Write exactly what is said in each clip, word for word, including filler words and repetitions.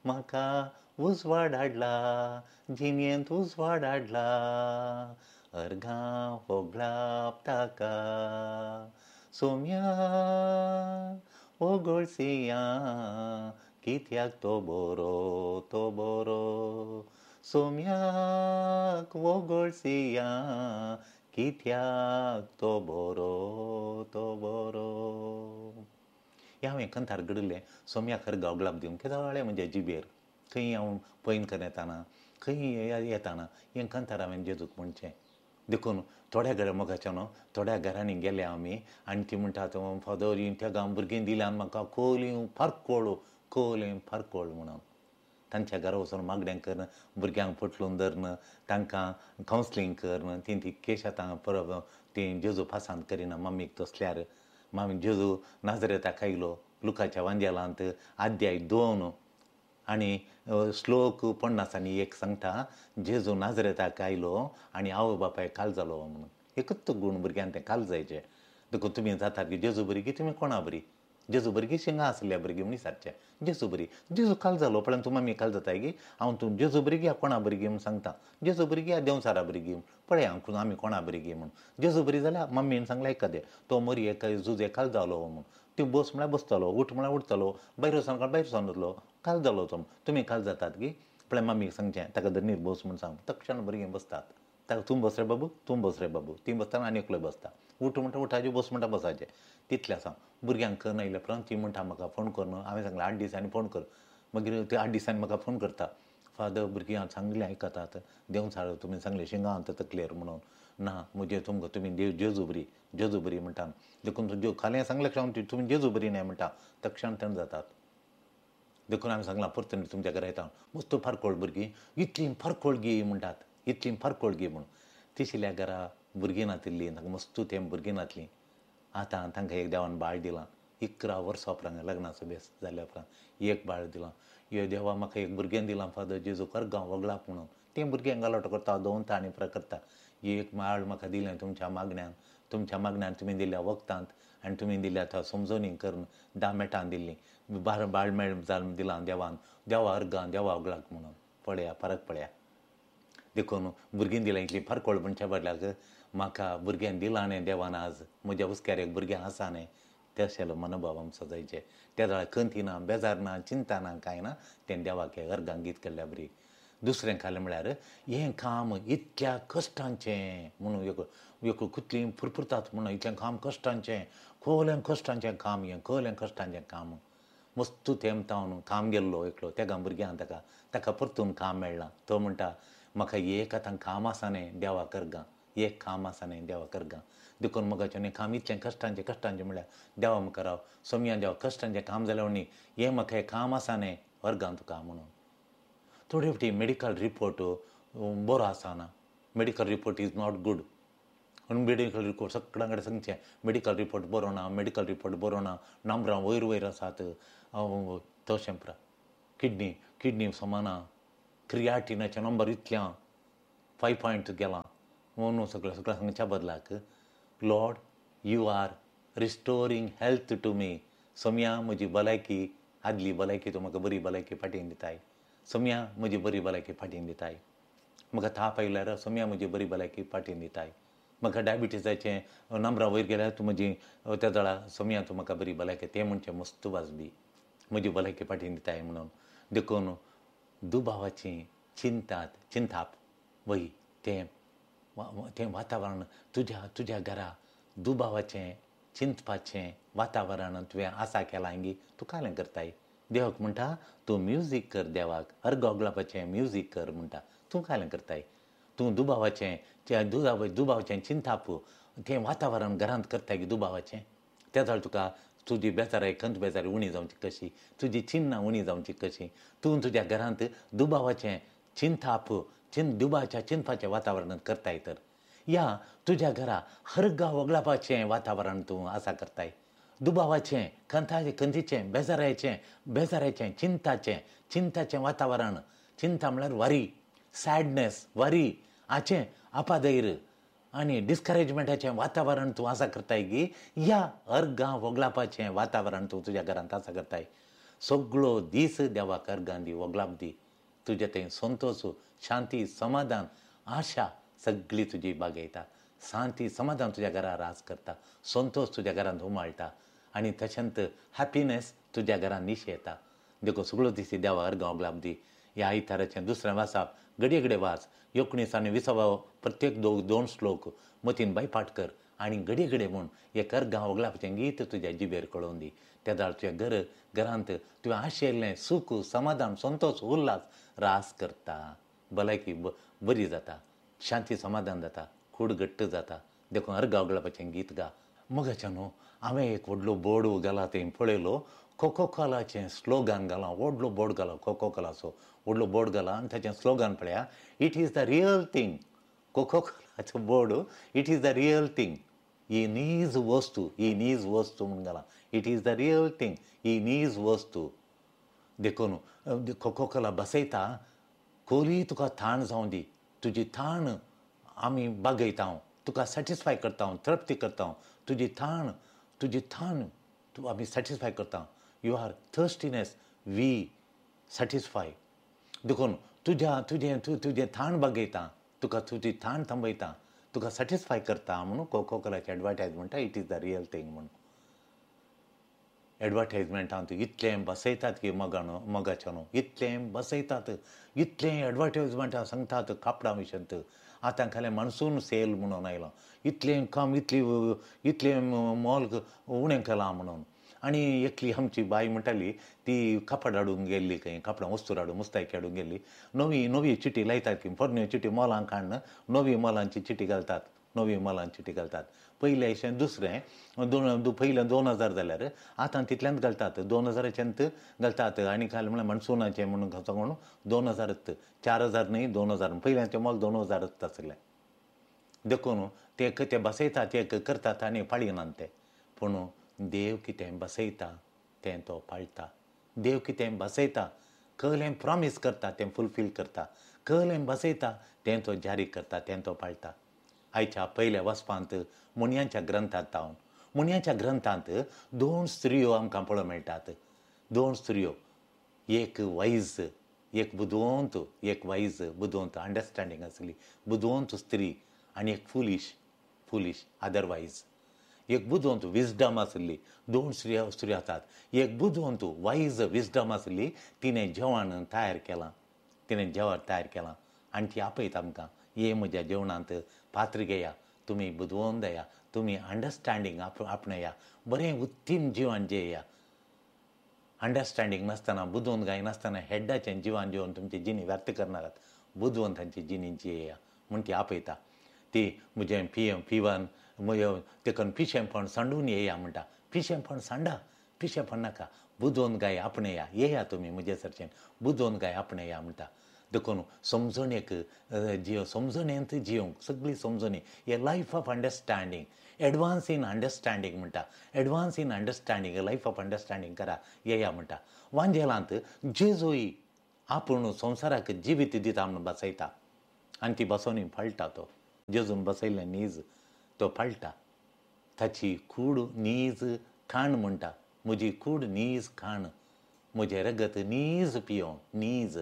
म्हाका उजवाड हाडला, जिणेंत उजवाड हाडला, अर्गां होगळाप ताका. सोम्या ओगोळसिया, कित्याक तो बरो तो बरो. सोम्याक ओगोळसिया, कित्याक तो बरो तो बरो. हें हांवें कंथार घडयलें सोम्याक अर्गां होगळाप दिवन केदोळे म्हणजे जिबेर. खंय हांव पयन करून येताना, खंय येताना हें कंथार हांवें जेजूक म्हणचें. देखून थोड्या घरा मोगाच्या न्हू थोड्या घरांनी गेले आमी आनी ती म्हणटात फादर त्या गांव भुरगीं दिल्यान म्हाका कोलीं फारकोळ कोलीं फारकोळ म्हणून. तांच्या घरा वचून मागणें कर, भुरग्यांक फटलून धरन, तांकां कावन्सलींग कर, ती ती केश आतां परब ती जेजू पासांत करिना मम्मीक तसल्यार. मामी जेजू नाजरेताक आयलो लुकाच्या वांजेलांत अध्याय दोन आनी श्लोक पन्नासांनी एक सांगता जेजू नाजरेताक आयलो आनी आवय बापाय काल जालो म्हणून. एकच गूण भुरग्यांक तें काल जायचें. देखून तुमी जातात की जेजू बरी की तुमी कोणा बरी. जेजू बरी की शिंगां आसल्या बरी म्हूण विचारचें. जेजू बरी जेजू काल जालो पण तूं मम्मी काल जाताय की हांव तूं जेजू बरी गी कोणा बरी गी म्हूण सांगता. जेजू बरी गी देंवसारा बरी गी पळय हांव आमी कोणा बरी गी म्हूण. जेजू बरी जाल्यार मम्मीन सांगलें एकादें तो मरी एका जुजे काल जालो म्हूण. ती बस म्हळ्यार बसतलो, उठ म्हळ्यार उठतलो, भायर वचून काल भायर वचून येतलो, काल जालो तो. तुमी काल जातात की पळय मम्मीक सांगचें ताका धरणीर बस म्हूण सांग. तक्षण भुरगीं बसतात. ताका तूं बस रे बाबू तूं बस रे बाबू. ती बसता आनी एकलो बसता. उठ म्हणटा उठाचें, बस म्हणटा बसाचें. तितलें आसा. भुरग्यांक करून आयल्या उपरांत ती म्हणटा म्हाका फोन कर न्हू. हांवें सांगलें आठ दिसांनी फोन कर. मागीर ती आठ दिसांनी म्हाका फोन करता. फादर भुरगीं हांव सांगलें आयकतात देंवसार तुमी सांगलें शिंगांत तकलेर म्हणून. ना म्हणजे तुमकां तुमी देव जेजू बरी जेजू बरी म्हणटा. देखून तुज्यो खालें सांगलें लक्षांत तुमी जेजू बरी न्हय म्हणटा तक्षण तेन्ना जातात. देखून हांवें सांगलां परत तुमच्या घरा येता मस्त फारकोळ भुरगीं इतलीं फारकोळ गी म्हणटात इतलीं फारकोळ गी म्हणून. तिसऱ्या घरा भुरगीं नातिल्लीं तांकां मस्त तें भुरगीं नातलीं. आतां तांकां एक देवान बाळ दिलां. इकरा वर्सां उपरांत लग्नाचो बेस जाल्या उपरांत एक बाळ दिलां. हे देवा म्हाका एक भुरगें दिलां फादर जेजू अर्गां होगळाप म्हणून. तें भुरगें गालोट करता दोवरता आनी प्रकार करता. एक बाळ म्हाका दिलें तुमच्या मागण्यान तुमच्या मागण्यान तुमी दिल्या वखदांत आनी तुमी दिल्या थंय समजोनी करून धा मेटान दिल्लीं. बाळ बाळ मेळ जावन दिलां देवान देवा अर्गां देवा होगळाक म्हणून. पळया फरक पळया. देखून भुरगीं दिलां इतलीं फारकोळ म्हणच्या बदल्याक म्हाका भुरगें दिलां न्हय देवान आज म्हज्या हुस्क्यार एक भुरगें आसा न्हय तशेलो मनोभाव आमचो जायचे. त्या वेळार खंती ना बेजार ना चिंता ना कांय ना तें देवाक अर्गां गीत केल्ल्या बरी. दुसरें खालें म्हळ्यार हें काम इतल्या कश्टांचें म्हणून एक एक कुतलीं फुरफुरतात म्हणून इतलें काम कश्टांचें खोल्या कश्टांचें काम हें खोल्या कश्टांचें काम. मस्त तेमतावन काम गेल्लो एकलो तेगा भुरग्यां ताका ताका परतून काम मेळ्ळां. तो म्हणटा म्हाका एक आतां काम आसा न्हय देवाक अर्गां एक काम आसा न्हय देवाक अर्गां. देखून मोगाचें काम इतलें कश्टांचें कश्टांचें म्हळ्यार देवा मुखार राव सोम्या देवा कश्टांचें काम जाल्यार न्ही हें म्हाका हें काम आसा न्हय अर्गां तुका म्हणून. थोडे फावटी मेडिकल रिपोर्ट बरो आसना. Medical report is not good. Medical report सगळ्यां कडेन सांगचें मेडिकल रिपोर्ट बरो ना मेडिकल रिपोर्ट बरो ना नंबरां वयर वयर आसात. तशें पुरा किडनी किडनी समाना क्रियाटिनाचें नंबर इतल्या फायव पॉयंट गेलां म्हणून सगळें सगळें सांगच्या बदलाक Lord you R रिस्टोरींग health to me. Saumya म्हजी भलायकी आदली भलायकी तूं म्हाका बरी भलायकी फाटीन दिताय. सोम्या म्हजी बरी भलायकी फाटीन दिताय. म्हाका ताप आयल्यार सोम्या म्हजी बरी भलायकी फाटीन दिताय. म्हाका डायबिटीजाचें नंबरां वयर गेल्यार तूं म्हजी त्या जळा सोम्या तूं म्हाका बरी भलायकी तें म्हणचें मस्त वाजबी म्हजी भलायकी फाटीन दिताय म्हणून. देखून दुबावाची चिंतात चिंताप वही तें तें वातावरण तुज्या तुज्या घरा दुबावाचें चिंतपाचें वातावरण तुवें आसा केलां गी तूं कालें करताय. देवाक म्हणटा तूं म्युजीक कर देवाक अर्गां होगळापाचें म्युजीक कर म्हणटा तूं कालें करताय. तूं दुबावाचें दुबाव दुबावाचें चिंताप तें वातावरण घरांत करताय गी दुबावाचें त्या जाल्यार तुका तुजी बेजाराय खंत बेजारी उणी जावची कशी तुजी चिन्नां उणी जावची कशी. तूं तुज्या घरांत दुबावाचें चिंताप चिं दुबावाच्या चिंतपाचें वातावरण करताय तर या तुज्या घरा अर्गां होगळापाचें वातावरण तूं आसा करताय. दुबावाचें खंताचें खंतीचें बेजाराचें बेजाराचें चिंताचें चिंताचें वातावरण चिंता म्हळ्यार वारी सॅडनेस वारी हाचें आपादैर आनी डिस्करेजमेंटाचें वातावरण तूं आसा करताय गी या अर्गां होगळापाचें वातावरण तूं तुज्या घरांत आसा करताय. सगळो दीस देवाक अर्गां दी, वगलाप दी. तुजे थंय संतोश, शांती, समाधान, आशा सगळी तुजी बागयता. शांती समाधान तुज्या घरा रास करता, संतोष तुज्या घरांत उमाळटा आनी तशेंच हॅपिनेस तुज्या घरांत निश येता. देखो सगळो दीस देवा अर्गां वगलाप दी. ह्या आयताराचें दुसरें वाचप, घडये घडये वाच. एकुणीस आनी विसावो प्रत्येक दो दोन श्लोक मतीन बायपाठ कर आनी घडये घडये म्हूण एक अर्गां वगलापाचें गीत तुज्या जिबेर कळोवन दी. त्या दाळ तुज्या घर घरांत तुवें आशेल्लें सूख, समाधान, संतोष, उल्हास रास करता. भलायकी बरी जाता, शांती समाधान जाता, कूड घट्ट जाता. देखून अर्गां वगलापाचें गीत गा. मगाच्या न्हू हांवें एक व्हडलो बोर्ड घाला थंय पळयलो, कोको कोलाचें स्लोगन घाला, व्हडलो बोर्ड घाला, कोको कोलाचो व्हडलो बोर्ड घाला आनी ताचें स्लोगन पळया, it is the real thing. Cocoa कोलाचो board, it is the real thing. ही नीज वस्तू, ही नीज वस्तू म्हणून घाला. It is the real thing, ही नीज वस्तू. देखून कोको कोला बसयता, खोली तुका थाण जावं दी. तुजी थाण आमी बागयता, तुका सॅटिस्फाय करता, तृप्ती करता. तुजी थाण, तुजी थाण तूं आमी सॅटिस्फाय करता. You R थर्स्टिनेस, we satisfy. देखून तुज्या तुजें तूं तुजें थाण बागयता, तुका तुजी थाण थांबयता, तुका सॅटिस्फाय करता म्हणून कोको कोलाची एडवर्टायज म्हणटा, it is the real thing म्हणून. एडवर्टायजमेंटांत इतलें बसयतात की मोगान मोगाच्या न्हू, इतलें बसयतात, इतलें एडवर्टायजमेंटां सांगतात कापडां विशयंत. आतां खालें मान्सून सेल म्हणून आयलां, इतलें कम, इतली इतलें मोल उणें केलां म्हणून. आनी एकली आमची बाय म्हणटाली, ती कापड हाडूंक गेल्ली खंय, कापडां वस्तू हाडूंक मुस्तायकी हाडूंक गेल्ली. नवी नवी चिटी लायतात की, पोरण्यो चिटी मोलांक हाडना, नवी मोलांची चिटी घालतात, नवी मोलांची चिटी घालतात. पयलें अशें दुसरें दोन पयलें दोन हजार जाल्यार आतां तितल्यांत घालतात, दोन हजाराच्यांत घालतात. आनी घाल म्हळ्यार मान्सूनाचें म्हणून सांगून दोन हजारच, चार हजार न्हय, दोन हजार. पयल्यांचें मोल दोन हजारच आसलें. देखून ते ते बसयतात, ते करतात आनी पाळिनात ते. पूण देव कितें बसयता तें तो पाळटा. देव कितें बसयता, कहलें प्रॉमीस करता तें फुलफील करता. कहलें बसयता तें तो जारी करता, तें तो पाळटा. आयच्या पयल्या वचपांत मुनयांच्या ग्रंथांत जावन, मुनयांच्या ग्रंथांत दोन स्त्रियो आमकां पळोवंक मेळटात. दोन स्त्रियो, एक वायज, एक बुदवंत, एक वायज बुदवंत, अंडरस्टँडींग आसली बुदवंत स्त्री, आनी एक फुलीश, फुलीश अदरवायज. एक बुदवंत विजडम आसली, दोन स्त्रियो स्त्रियो आसात. एक बुदवंत वायज विजडम आसली, तिणें जेवण तयार केलां, तिणें जेवण तयार केलां आनी ती आपयता आमकां, ये म्हज्या जेवणांत पात्र घेया, तुमी बुदवंत या, तुमी अंडरस्टँडींग आप आपणया, बरें उत्तीम जिवन जेया. अंडरस्टँडींग नासतना, बुदवंत गाय नासतना हेड्डाचें जिवन जेवन तुमची जिणी व्यर्थ करनारात, बुदवंतांची जिणी जियेया म्हूण ती आपयता. ती म्हजें पि पिवन म्हजें तेकून पिशेंपण सांडून येया म्हणटा. पिशेंपण सांडा, पिशेंपण नाका, बुदवंत गाय आपणया, येया तुमी म्हजे सरचेन, बुदवंत गाय आपणया म्हणटा. देखून समजणेक जियो, समजणेंत जियोंक, सगळी समजणी, हे life of understanding, advance in understanding म्हणटा. Advance in understanding, life of understanding करा, येया म्हणटा. वांजेलांत जेजूय आपूण संवसाराक जिवीत दिता म्हणून बसयता आनी ती बसोनी पाळटा. तो जेजून बसयल्लें नीज तो पाळटा. ताची कूड नीज खाण म्हणटा. म्हजी कूड नीज खाण, म्हजें रगत नीज पियो, नीज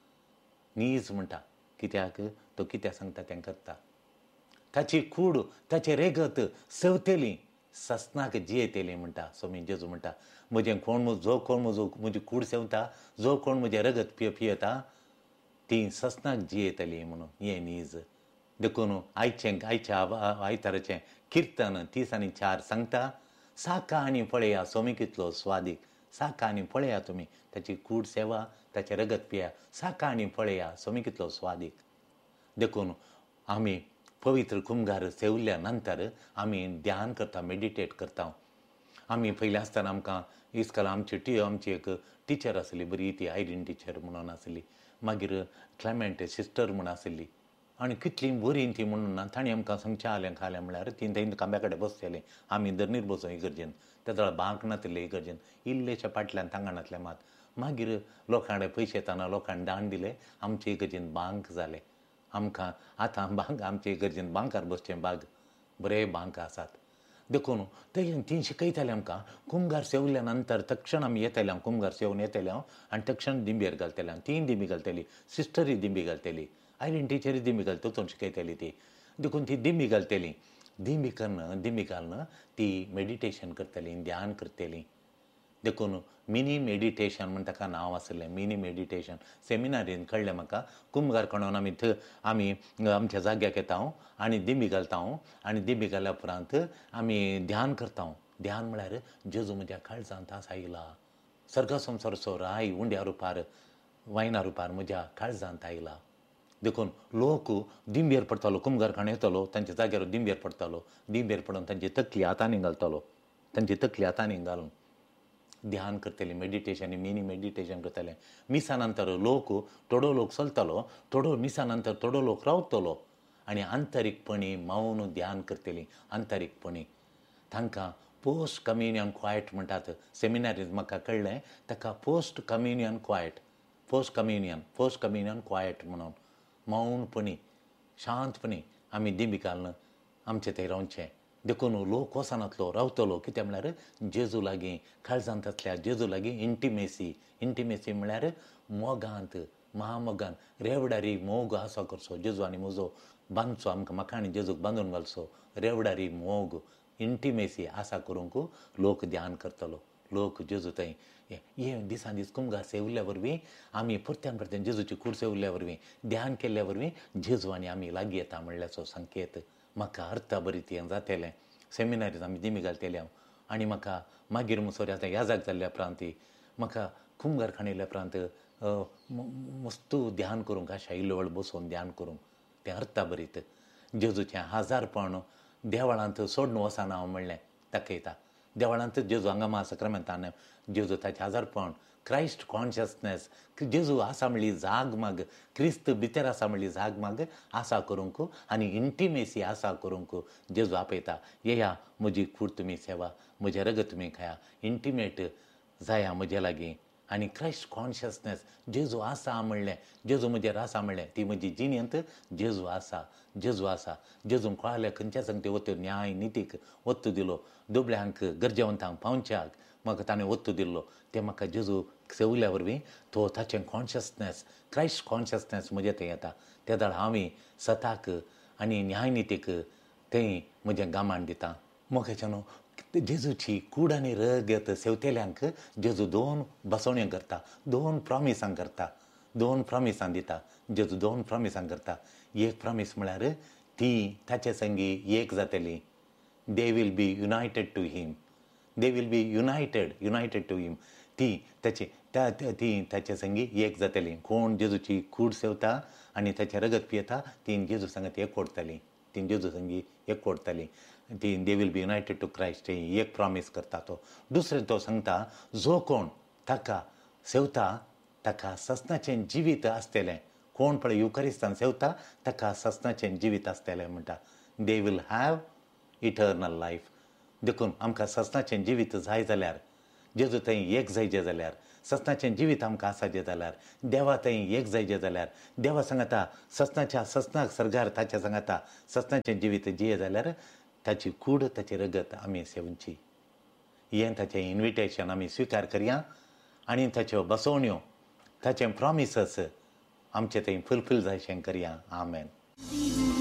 नीज म्हणटा. कित्याक तो कितें सांगता तें करता. ताची कूड, ताचें रेगत सवतेली, ससनाक जियेतेली म्हणटा. स्वामी जेजू म्हणटा, म्हजें कोण जो कोण म्हजो म्हजी कूड सेवता, जो कोण म्हजें रगत पिय पियेता, ती ससनाक जियेतली म्हणून हें नीज. देखून आयचें आयच्या आयताराचें किर्तन तीस आनी चार सांगता, साका आनी पळया स्वामी कितलो स्वादीक. साका आनी पळया तुमी, ताची कूड सेवा, ताचें रगत पिया, साका आनी पळया स्वामी कितलो स्वादीक. देखून आमी पवित्र कुंभार सेविल्ल्या नंतर आमी ध्यान करता, मेडिटेट करता. आमी पयलीं आसतना आमकां इस्कॉल आमची टी आमची एक टिचर आसली, बरी ती आयडीन टिचर म्हणून आसली. मागीर क्लेमेंट सिस्टर म्हूण आसली आनी कितली बरी ती म्हणून ताणें आमकां सांगचें जालें खालें म्हळ्यार ती थंय खांब्या कडेन बसलेलीं, आमी धर्नीर बसूं इगर्जेन. त्या वेळार बांक नासले इगर्जेन, इल्लेशे फाटल्यान तांगणांतले मात. मागीर लोकां कडेन पयशे येताना लोकांनी दान दिले, आमचे इगर्जेन बांक जाले. आमकां आतां बांक आमचे इगर्जेन बांकार बसचें बाग, बरे बांक आसात. देखून ते ती शिकयताले आमकां कुमगार सेवल्या नंतर तक्षण आमी येताले कुमगार सेवन येताले आनी तक्षण दिंबेर घालताले तीन दिंबी घालताली सिस्टरी दिंबी घालताली आयडेन टिचरी दिंबी घालता वचून शिकयताली ती देखून ती दिंबी घालताली दिंबी करून दिंबी घालून ती मेडिटेशन करताली ध्यान करताली देखून मिनी मेडिटेशन म्हण ताका नांव आसलें मिनी मेडिटेशन सेमिनारीन कळ्ळें म्हाका कुमगार कोणून आमी थंय आमी आमच्या जाग्याक येता आनी दिंबी घालता आनी दिंबी घाल्या उपरांत आमी ध्यान करता ध्यान म्हळ्यार जेजू म्हज्या काळजांत आयला सर्ग संवसार राय उंड्या रुपार वायना रुपार म्हज्या काळजांत आयला देखून लोक दिंबेर पडटालो कुमगार खाण येतालो तांच्या जाग्यार दिंबेर पडटालो दिंबेर पडून तांची तकली हातांनी घालतालो तांची तकली हातांनी घालून ध्यान करतले मेडिटेशन मिनी मेडिटेशन करतले मिसा नंतर लोक थोडो लोक चलतालो थोडो मिसा नंतर थोडो लोक रावतलो आनी आंतरीकपणी मौन ध्यान करतली आंतरीकपणी तांकां पोस्ट कम्युनियन क्वायट म्हणटात सेमिनारींत म्हाका कळ्ळें ताका post communion quiet post communion post communion quiet म्हणून मौनपणी शांतपणी आमी दिंबी घालून आमचें थंय रावचें देखून लोक वसनातलो रावतलो कित्याक म्हळ्यार जेजू लागीं काळजांत आसल्या जेजू लागीं इंटिमेसी इंटिमेसी म्हळ्यार मोगांत महामोगान रेवडारी मोग आसो करचो जेजू आनी म्हजो बांदचो आमकां म्हाका आनी जेजूक बांदून घालचो रेवडारी मोग इंटिमेसी आसा करूंक लोक ध्यान करतलो लोक जेजू थंय हे दिसान दीस कुमगार सेविल्ल्या वरवीं आमी परत्यान परत्यान जेजूची कूड सेविल्ल्या वरवीं ध्यान केल्ल्या वरवीं जेजू आनी आमी लागीं येता म्हणल्याचो संकेत म्हाका अर्थ बरी ती जातेलें सेमिनारींत आमी दिमी घालतेले हांव आनी म्हाका मागीर मुसोर आतां याजाक जाल्ल्या उपरांत म्हाका कुमगार खाण येयल्या उपरांत मस्त ध्यान करूंक अशें इल्लो वेळ बसून ध्यान करूंक तें अर्था बरीत जेजूचें हाजारपण देवळांत सोडून वचना हांव म्हणलें दाखयता देवळांत जेजू हांगा महासक्रमेंतान जेजू ताचें हाजारपण क्रायस्ट कॉन्शियसनेस जेजू आसा म्हणली जाग माग क्रिस्त भितर आसा म्हणली जाग माग आसा करूंक आनी इंटिमेसी आसा करूंक जेजू आपयता येया म्हजी कूड तुमी सेवा म्हजें रगत तुमी खाया इंटिमेट जाया म्हजे लागीं आनी क्रायस्ट कॉन्शियसनेस जेजू आसा म्हणलें जेजू म्हजेर आसा म्हणलें ती म्हजी जिणेंत जेजू आसा जेजू आसा जेजून कळालें खंयच्या संगती वतू न्याय नितीक वत्तू दिलो दुबळ्यांक गरजेवंतांक पावच्याक म्हाका ताणें वत्तू दिल्लो तें म्हाका जेजू सेविल्ल्या वरवीं तो ताचें कॉन्शियसनेस क्रायस्ट कॉन्शियसनेस म्हजे थंय येता त्या दाड हांवें सताक आनी न्याय नितीक थंय म्हजें गामान दिता मोगाचें न्हू जेजूची कूड आनी रगत सेवतेल्यांक जेजू दोन बसवण्यो करता दोन प्रॉमिसां करता दोन प्रॉमिसां दिता जेजू दोन प्रॉमिसां करता एक प्रॉमीस म्हळ्यार ती ताचे संगी एक जातली they will B United to him they will B United United to him ती ताची त्या ती ताचे संगी एक जातली कोण जेजूची कूड सेवता आनी ताचें रगत पियेता ती जेजू सांगत एक कोडटली ती जेजू संगी एक कोडटली ती they will B United to Christ एक प्रॉमीस करता तो दुसरें तो सांगता जो कोण ताका सेवता ताका सस्नाचें जिवीत आसतलें कोण पळय युकरिस्तान सेवता ताका सस्नाचें जिवीत आसतलें म्हणटा they will have eternal life देखून आमकां सस्नाचें जिवीत जाय जाल्यार जेजू थंय एक जायचें जाल्यार सस्नाचें जिवीत आमकां आसाचें जाल्यार देवा थंय एक जायचें जाल्यार देवा सांगता सस्नाच्या सस्नाक सरगार ताच्या सांगता सस्नाचें जिवीत जिये जाल्यार ताची कूड ताची रगत आमी सेवची हें ताचें इन्विटेशन आमी स्विकार करया आनी ताच्यो बसवण्यो ताचें प्रॉमिसस आमचें थंय फुलफील जायशें करया आमेन.